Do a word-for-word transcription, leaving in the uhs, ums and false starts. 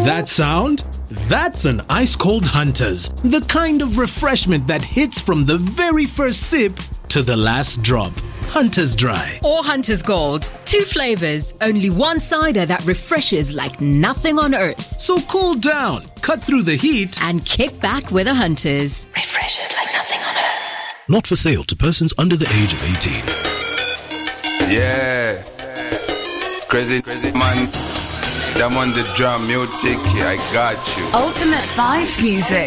That sound? That's an ice-cold Hunter's. The kind of refreshment that hits from the very first sip to the last drop. Hunter's Dry. Or Hunter's Gold. Two flavors, only one cider that refreshes like nothing on earth. So cool down, cut through the heat, and kick back with a Hunter's. Refreshes like nothing on earth. Not for sale to persons under the age of eighteen. Yeah. Crazy, crazy man. I'm on the drum, music, I got you. Ultimate Five Music.